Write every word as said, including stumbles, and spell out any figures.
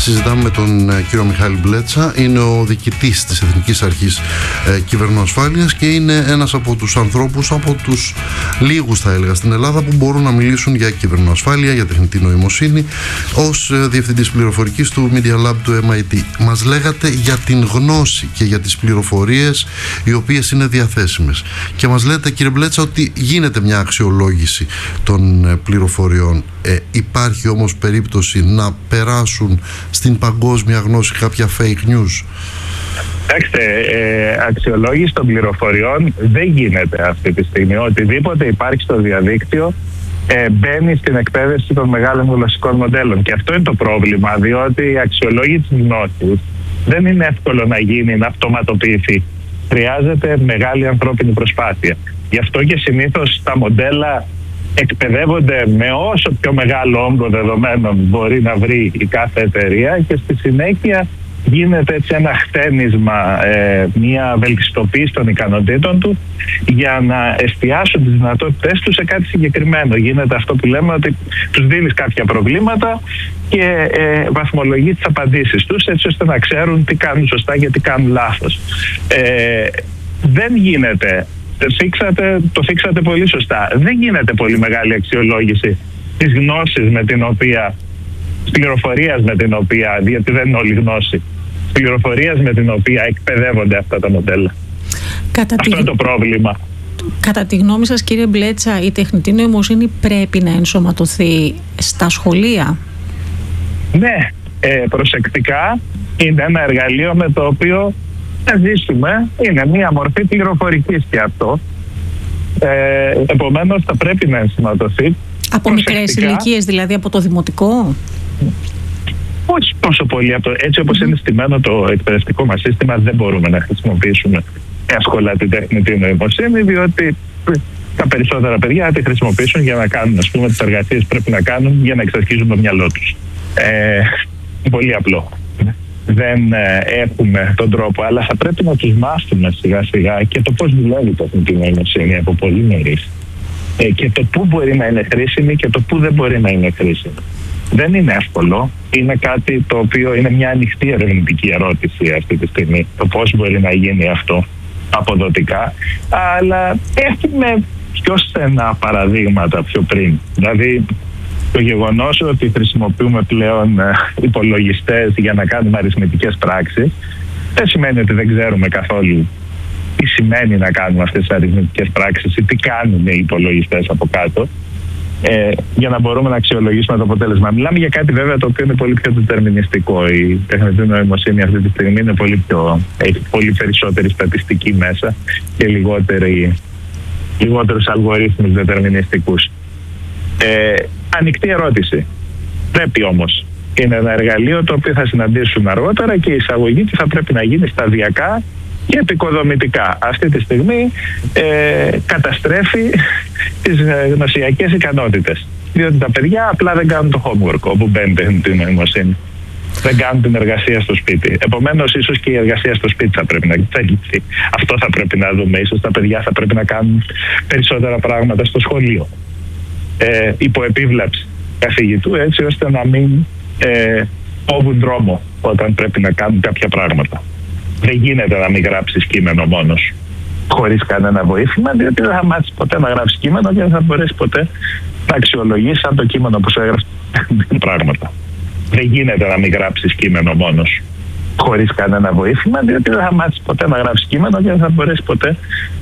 Συζητάμε με τον κύριο Μιχάλη Μπλέτσα. Είναι ο διοικητής της Εθνικής Αρχής ε, Κυβερνοασφάλειας και είναι ένας από τους ανθρώπους, από τους λίγους θα έλεγα στην Ελλάδα, που μπορούν να μιλήσουν για κυβερνοασφάλεια, για τεχνητή νοημοσύνη, ως ε, διευθυντής πληροφορικής του Media Lab του εμ άι τι. Μας λέγατε για την γνώση και για τις πληροφορίες οι οποίες είναι διαθέσιμες. Και μας λέτε, κύριε Μπλέτσα, ότι γίνεται μια αξιολόγηση των ε, πληροφοριών. Ε, υπάρχει όμως περίπτωση να περάσουν στην παγκόσμια γνώση κάποια fake news? Κοιτάξτε, ε, αξιολόγηση των πληροφοριών δεν γίνεται αυτή τη στιγμή. Οτιδήποτε υπάρχει στο διαδίκτυο ε, μπαίνει στην εκπαίδευση των μεγάλων γλωσσικών μοντέλων. Και αυτό είναι το πρόβλημα, διότι η αξιολόγηση της γνώσης δεν είναι εύκολο να γίνει, να αυτοματοποιηθεί. Χρειάζεται μεγάλη ανθρώπινη προσπάθεια. Γι' αυτό και συνήθως τα μοντέλα εκπαιδεύονται με όσο πιο μεγάλο όγκο δεδομένων μπορεί να βρει η κάθε εταιρεία και στη συνέχεια γίνεται έτσι ένα χτένισμα, ε, μια βελτιστοποίηση των ικανοτήτων του για να εστιάσουν τις δυνατότητες τους σε κάτι συγκεκριμένο. Γίνεται αυτό που λέμε, ότι τους δίνεις κάποια προβλήματα και ε, βαθμολογεί τις απαντήσεις τους έτσι ώστε να ξέρουν τι κάνουν σωστά και τι κάνουν λάθος. Ε, δεν γίνεται. Φίξατε, το φίξατε πολύ σωστά. Δεν γίνεται πολύ μεγάλη αξιολόγηση της γνώσης με την οποία, της πληροφορίας με την οποία, γιατί δεν είναι όλη γνώση, πληροφορίας με την οποία εκπαιδεύονται αυτά τα μοντέλα. Κατά Αυτό τη... είναι το πρόβλημα. Κατά τη γνώμη σας, κύριε Μπλέτσα, η τεχνητή νοημοσύνη πρέπει να ενσωματωθεί στα σχολεία? Ναι, ε, προσεκτικά. Είναι ένα εργαλείο με το οποίο να ζήσουμε. Είναι μία μορφή πληροφορικής και αυτό. Ε, επομένως θα πρέπει να ενσωματωθεί. Από μικρές ηλικίες, δηλαδή από το δημοτικό? Όχι τόσο πολύ. Έτσι όπως mm-hmm. είναι στημένο το εκπαιδευτικό μας σύστημα, δεν μπορούμε να χρησιμοποιήσουμε εύκολα την τεχνητή νοημοσύνη, διότι τα περισσότερα παιδιά τη χρησιμοποιήσουν για να κάνουν, ας πούμε, τις εργασίες που πρέπει να κάνουν για να εξασκήσουν το μυαλό τους. Ε, πολύ απλό. Δεν ε, έχουμε τον τρόπο, αλλά θα πρέπει να τους μάθουμε σιγά σιγά και το πώς δουλεύει η τεχνητή νοημοσύνη από πολύ νωρίς. Ε, και το πού μπορεί να είναι χρήσιμη και το πού δεν μπορεί να είναι χρήσιμη. Δεν είναι εύκολο. Είναι κάτι το οποίο είναι μια ανοιχτή ερευνητική ερώτηση αυτή τη στιγμή. Το πώς μπορεί να γίνει αυτό αποδοτικά. Αλλά έχουμε πιο στενά παραδείγματα πιο πριν. Δηλαδή, το γεγονός ότι χρησιμοποιούμε πλέον υπολογιστές για να κάνουμε αριθμητικές πράξεις δεν σημαίνει ότι δεν ξέρουμε καθόλου τι σημαίνει να κάνουμε αυτές τις αριθμητικές πράξεις ή τι κάνουν οι υπολογιστές από κάτω, ε, για να μπορούμε να αξιολογήσουμε το αποτέλεσμα. Μιλάμε για κάτι βέβαια το οποίο είναι πολύ πιο δετερμινιστικό. Η τεχνητή νοημοσύνη αυτή τη στιγμή είναι πολύ πιο, έχει πολύ περισσότερη στατιστική μέσα και λιγότερους αλγορίθμους δετερμινιστικούς. Ε, ανοιχτή ερώτηση. Πρέπει όμως. Είναι ένα εργαλείο το οποίο θα συναντήσουμε αργότερα και η εισαγωγή του θα πρέπει να γίνει σταδιακά και επικοδομητικά. Αυτή τη στιγμή ε, καταστρέφει τις γνωσιακές ικανότητες. Διότι τα παιδιά απλά δεν κάνουν το homework όπου μπαίνει την νοημοσύνη. Δεν κάνουν την εργασία στο σπίτι. Επομένως, ίσως και η εργασία στο σπίτι θα πρέπει να εξελιχθεί. Αυτό θα πρέπει να δούμε. Ίσως τα παιδιά θα πρέπει να κάνουν περισσότερα πράγματα στο σχολείο. Ε, υπό επίβλεψη καθηγητού, έτσι ώστε να μην ε, κόβουν δρόμο όταν πρέπει να κάνουν κάποια πράγματα. Δεν γίνεται να μην γράψεις κείμενο μόνος χωρίς κανένα βοήθημα, διότι δεν θα μάθεις ποτέ να γράψεις κείμενο και δεν θα μπορέσεις ποτέ να αξιολογήσεις αν το κείμενο που σου έγραψε πράγματα. Δεν γίνεται να μην γράψεις κείμενο μόνος χωρίς κανένα βοήθημα, διότι δεν θα μάθεις ποτέ να γράψεις κείμενο και δεν θα μπορέσεις ποτέ